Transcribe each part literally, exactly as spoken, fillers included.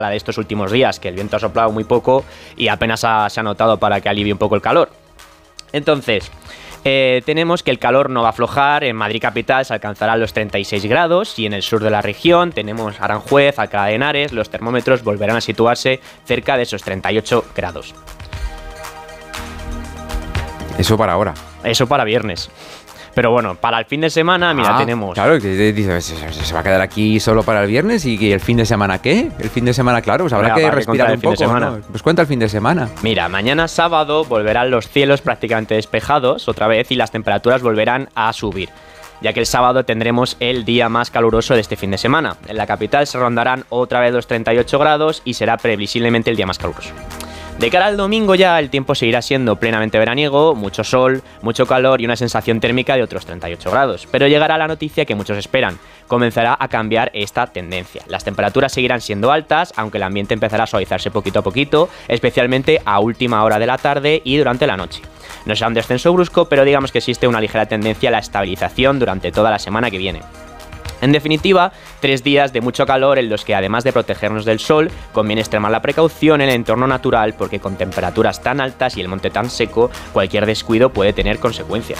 la de estos últimos días, que el viento ha soplado muy poco y apenas ha, se ha notado para que alivie un poco el calor. Entonces, eh, tenemos que el calor no va a aflojar. En Madrid capital se alcanzarán los treinta y seis grados y en el sur de la región tenemos Aranjuez, Alcalá de Henares, los termómetros volverán a situarse cerca de esos treinta y ocho grados. Eso para ahora. Eso para viernes. Pero bueno, para el fin de semana, mira, ah, tenemos... Claro, que dices, se va a quedar aquí solo para el viernes y el fin de semana, ¿qué? El fin de semana, claro, pues habrá Venga, que respirar que un poco, ¿no? Pues cuenta el fin de semana. Mira, mañana sábado volverán los cielos prácticamente despejados otra vez y las temperaturas volverán a subir, ya que el sábado tendremos el día más caluroso de este fin de semana. En la capital se rondarán otra vez los treinta y ocho grados y será previsiblemente el día más caluroso. De cara al domingo ya el tiempo seguirá siendo plenamente veraniego, mucho sol, mucho calor y una sensación térmica de otros treinta y ocho grados. Pero llegará la noticia que muchos esperan. Comenzará a cambiar esta tendencia. Las temperaturas seguirán siendo altas, aunque el ambiente empezará a suavizarse poquito a poquito, especialmente a última hora de la tarde y durante la noche. No será un descenso brusco, pero digamos que existe una ligera tendencia a la estabilización durante toda la semana que viene. En definitiva, tres días de mucho calor en los que, además de protegernos del sol, conviene extremar la precaución en el entorno natural porque con temperaturas tan altas y el monte tan seco, cualquier descuido puede tener consecuencias.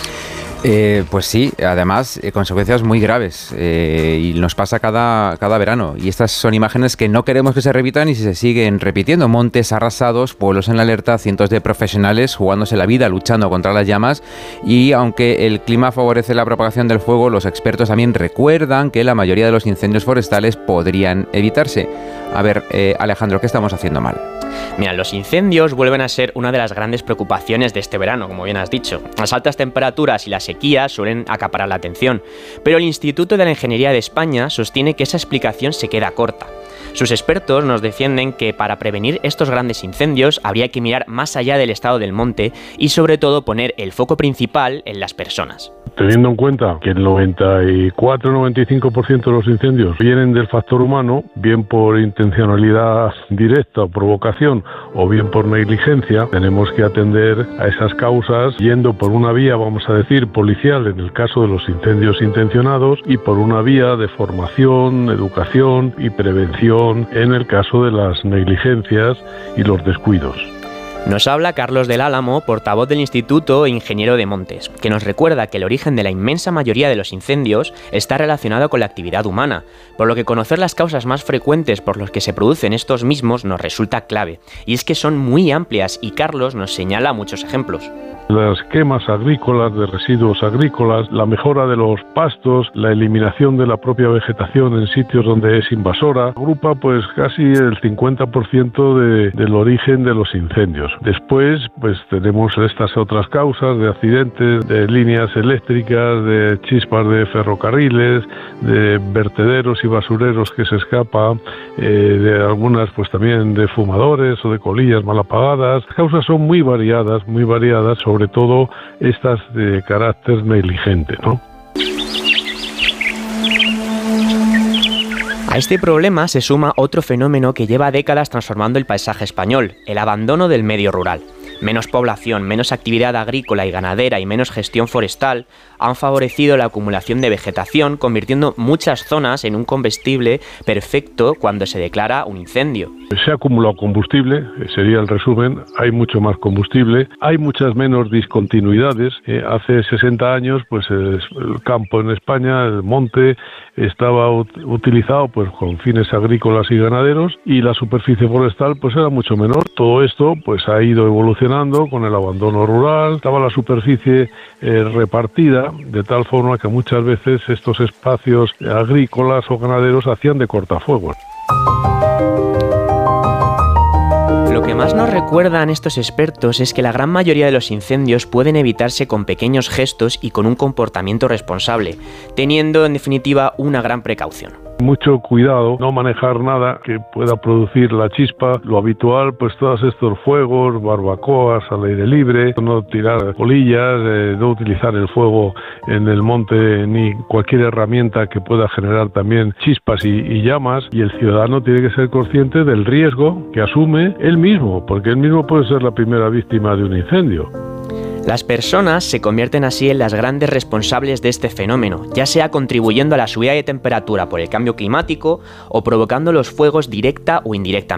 Eh, pues sí, además eh, consecuencias muy graves eh, y nos pasa cada, cada verano y estas son imágenes que no queremos que se repitan y si se siguen repitiendo. Montes arrasados, pueblos en alerta, cientos de profesionales jugándose la vida, luchando contra las llamas y aunque el clima favorece la propagación del fuego, los expertos también recuerdan que la mayoría de los incendios forestales podrían evitarse. A ver, eh, Alejandro, ¿qué estamos haciendo mal? Mira, los incendios vuelven a ser una de las grandes preocupaciones de este verano, como bien has dicho. Las altas temperaturas y la sequía suelen acaparar la atención, pero el Instituto de la Ingeniería de España sostiene que esa explicación se queda corta. Sus expertos nos defienden que para prevenir estos grandes incendios habría que mirar más allá del estado del monte y sobre todo poner el foco principal en las personas. Teniendo en cuenta que el noventa y cuatro a noventa y cinco por ciento de los incendios vienen del factor humano, bien por intencionalidad directa o provocación o bien por negligencia, tenemos que atender a esas causas yendo por una vía, vamos a decir, policial en el caso de los incendios intencionados y por una vía de formación, educación y prevención en el caso de las negligencias y los descuidos. Nos habla Carlos del Álamo, portavoz del Instituto e ingeniero de montes, que nos recuerda que el origen de la inmensa mayoría de los incendios está relacionado con la actividad humana, por lo que conocer las causas más frecuentes por las que se producen estos mismos nos resulta clave, y es que son muy amplias y Carlos nos señala muchos ejemplos. Las quemas agrícolas, de residuos agrícolas, la mejora de los pastos, la eliminación de la propia vegetación en sitios donde es invasora, agrupa pues casi el cincuenta por ciento de, del origen de los incendios. Después pues tenemos estas otras causas de accidentes, de líneas eléctricas, de chispas de ferrocarriles, de vertederos y basureros que se escapan, eh, de algunas pues también de fumadores o de colillas mal apagadas. Las causas son muy variadas, muy variadas, sobre todo estas de carácter negligente, ¿no? A este problema se suma otro fenómeno que lleva décadas transformando el paisaje español, el abandono del medio rural. Menos población, menos actividad agrícola y ganadera y menos gestión forestal han favorecido la acumulación de vegetación, convirtiendo muchas zonas en un combustible perfecto cuando se declara un incendio. Se ha acumulado combustible, sería el resumen, hay mucho más combustible, hay muchas menos discontinuidades. Eh, hace sesenta años, pues el, el campo en España, el monte, estaba ut- utilizado pues con fines agrícolas y ganaderos y la superficie forestal pues era mucho menor. Todo esto pues ha ido evolucionando con el abandono rural, estaba la superficie eh, repartida de tal forma que muchas veces estos espacios agrícolas o ganaderos hacían de cortafuegos. Lo que más nos recuerdan estos expertos es que la gran mayoría de los incendios pueden evitarse con pequeños gestos y con un comportamiento responsable, teniendo en definitiva una gran precaución. Mucho cuidado, no manejar nada que pueda producir la chispa. Lo habitual, pues todos estos fuegos, barbacoas al aire libre, no tirar colillas, eh, no utilizar el fuego en el monte ni cualquier herramienta que pueda generar también chispas y, y llamas. Y el ciudadano tiene que ser consciente del riesgo que asume él mismo, porque él mismo puede ser la primera víctima de un incendio. Las personas se convierten así en las grandes responsables de este fenómeno, ya sea contribuyendo a la subida de temperatura por el cambio climático o provocando los fuegos directa o indirectamente.